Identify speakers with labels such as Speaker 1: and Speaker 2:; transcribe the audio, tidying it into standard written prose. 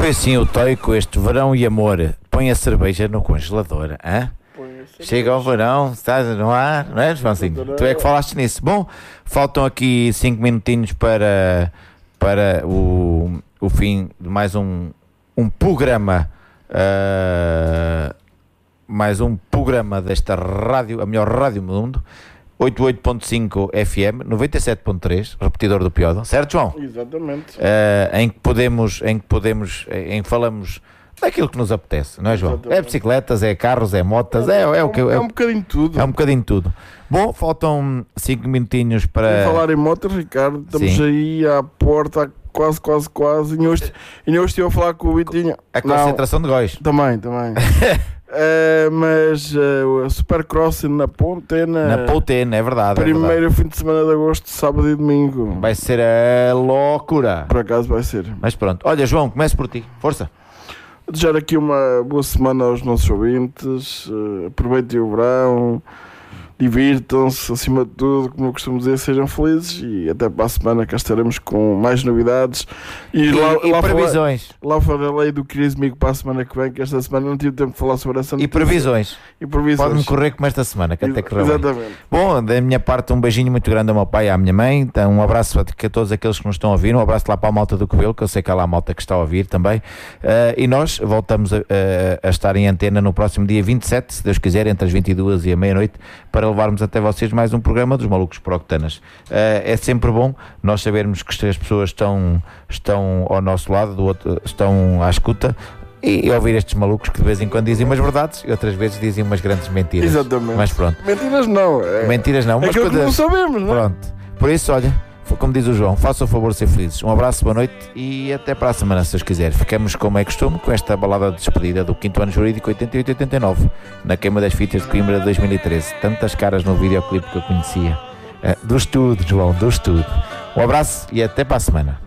Speaker 1: foi assim o toico este verão e amor. Põe a cerveja no congelador, hã? Chega ao verão, estás no ar, não é, Joãozinho? Tu é que falaste nisso. Bom, faltam aqui 5 minutinhos para o fim de mais um programa, desta rádio, a melhor rádio do mundo, 88.5 FM, 97.3, repetidor do Piodo, certo, João?
Speaker 2: Exatamente.
Speaker 1: Em que falamos daquilo que nos apetece, não é, João? Exatamente. É bicicletas, é carros, é motas, é um
Speaker 2: bocadinho de tudo.
Speaker 1: É um bocadinho de tudo. Bom, faltam 5 minutinhos para...
Speaker 2: Vou falar em motas, Ricardo, estamos aí à porta, quase, e hoje estive a falar com o Vitinho.
Speaker 1: A concentração de góis.
Speaker 2: Também. Mas o Supercross na Pontena.
Speaker 1: Na Pontena, é verdade.
Speaker 2: Primeiro fim de semana de agosto, sábado e domingo.
Speaker 1: Vai ser a loucura.
Speaker 2: Por acaso vai ser.
Speaker 1: Mas pronto. Olha, João, comece por ti. Força.
Speaker 2: Desejar aqui uma boa semana aos nossos ouvintes. Aproveitem o verão. Divirtam-se, acima de tudo, como eu costumo dizer, sejam felizes e até para a semana cá estaremos com mais novidades
Speaker 1: e previsões.
Speaker 2: Lá falarei do querido amigo para a semana que vem, que esta semana não tive tempo de falar sobre essa notícia.
Speaker 1: E previsões. Pode-me correr como esta semana, que até correu.
Speaker 2: Exatamente.
Speaker 1: Bom, da minha parte um beijinho muito grande ao meu pai e à minha mãe, então, um abraço a todos aqueles que nos estão a ouvir, um abraço lá para a malta do Covelo, que eu sei que há lá a malta que está a ouvir também, e nós voltamos a estar em antena no próximo dia 27, se Deus quiser, entre as 22 e a meia-noite, para levarmos até vocês mais um programa dos Malucos por Octanas. É sempre bom nós sabermos que as pessoas estão ao nosso lado, estão à escuta, e ouvir estes malucos que de vez em quando dizem umas verdades e outras vezes dizem umas grandes mentiras.
Speaker 2: Exatamente.
Speaker 1: Mas pronto.
Speaker 2: Mentiras não.
Speaker 1: Mas
Speaker 2: aquilo que não sabemos, não é?
Speaker 1: Pronto. Por isso, olha, como diz o João, façam o favor de ser felizes. Um abraço, boa noite e até para a semana, se Deus quiser. Ficamos, como é costume, com esta balada de despedida do 5º ano jurídico 88-89, na queima das fitas de Coimbra de 2013. Tantas caras no videoclipe que eu conhecia. Do estudo, João, do estudo. Um abraço e até para a semana.